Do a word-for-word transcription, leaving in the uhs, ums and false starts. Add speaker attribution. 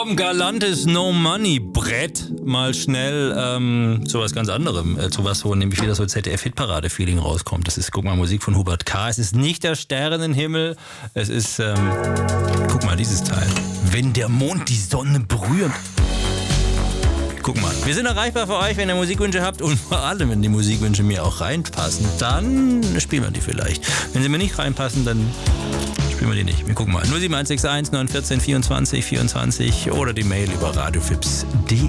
Speaker 1: Vom galantes No Money Brett mal schnell ähm, zu was ganz anderem, äh, zu was, wo nämlich wieder so Z D F-Hitparade-Feeling rauskommt. Das ist, guck mal, Musik von Hubert K. Es ist nicht der Sternenhimmel, es ist, ähm, guck mal, dieses Teil. Wenn der Mond die Sonne berührt. Guck mal, wir sind erreichbar für euch, wenn ihr Musikwünsche habt und vor allem, wenn die Musikwünsche mir auch reinpassen, dann spielen wir die vielleicht. Wenn sie mir nicht reinpassen, dann spielen wir die nicht. Wir gucken mal. null sieben eins sechs eins neun eins vier vierundzwanzig vierundzwanzig oder die Mail über radiofips punkt de.